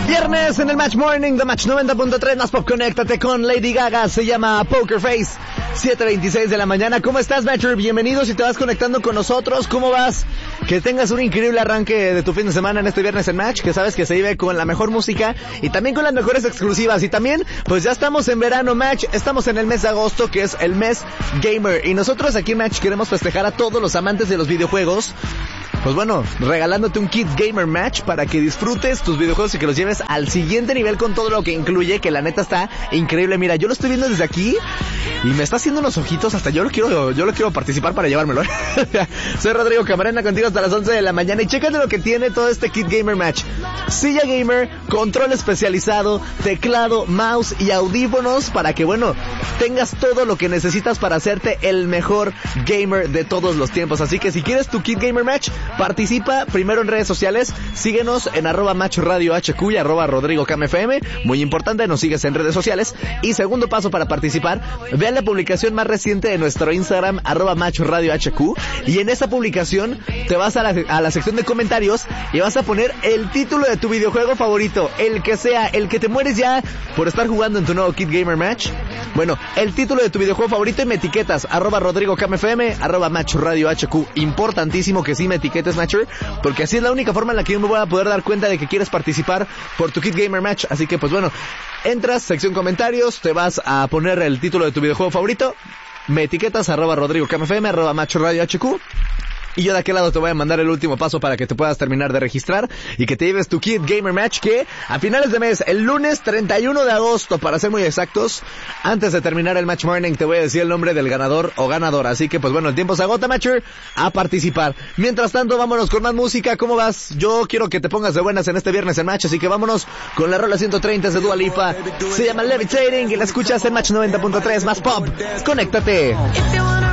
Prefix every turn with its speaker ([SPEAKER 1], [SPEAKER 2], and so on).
[SPEAKER 1] Viernes en el Match Morning de Match 90.3 más pop. Conéctate con Lady Gaga, se llama Poker Face. 7:26 de la mañana. ¿Cómo estás, Matcher? Bienvenido si te vas conectando con nosotros. ¿Cómo vas? Que tengas un increíble arranque de tu fin de semana en este viernes en Match, que sabes que se vive con la mejor música y también con las mejores exclusivas. Y también, pues ya estamos en verano, Match. Estamos en el mes de agosto, que es el mes gamer. Y nosotros aquí en Match queremos festejar a todos los amantes de los videojuegos. Pues bueno, regalándote un kit Gamer Match para que disfrutes tus videojuegos y que los lleves al siguiente nivel con todo lo que incluye, que la neta está increíble. Mira, yo lo estoy viendo desde aquí y me está haciendo unos ojitos, hasta yo lo quiero participar para llevármelo. Soy Rodrigo Camarena, contigo hasta las 11 de la mañana y chécate lo que tiene todo este kit Gamer Match. Silla gamer, control especializado, teclado, mouse y audífonos para que, bueno, tengas todo lo que necesitas para hacerte el mejor gamer de todos los tiempos. Así que si quieres tu kit Gamer Match, participa primero en redes sociales, síguenos en @MatchRadioHQ y @RodrigoCamFM, muy importante, nos sigues en redes sociales. Y segundo paso para participar, vean la publicación más reciente de nuestro Instagram, @MatchRadioHQ, y en esa publicación te vas a la sección de comentarios y vas a poner el título de tu videojuego favorito, el que sea, el que te mueres ya por estar jugando en tu nuevo kit Gamer Match. Bueno, el título de tu videojuego favorito y me etiquetas, @RodrigoCamFM, @MatchRadioHQ. Importantísimo que sí me etiquetes, Matcher, porque así es la única forma en la que yo me voy a poder dar cuenta de que quieres participar por tu kit Gamer Match. Así que pues bueno, entras, sección comentarios, te vas a poner el título de tu videojuego favorito, me etiquetas, @RodrigoCamFM, @MatchRadioHQ. Y yo de aquel lado te voy a mandar el último paso para que te puedas terminar de registrar y que te lleves tu kit Gamer Match, que a finales de mes, el lunes 31 de agosto, para ser muy exactos, antes de terminar el Match Morning, te voy a decir el nombre del ganador o ganadora. Así que pues bueno, el tiempo se agota, Matcher, a participar. Mientras tanto, vámonos con más música. ¿Cómo vas? Yo quiero que te pongas de buenas en este viernes en Match, así que vámonos con la rola 130 de Dua Lipa. Se llama Levitating y la escuchas en Match 90.3 más pop. Conéctate.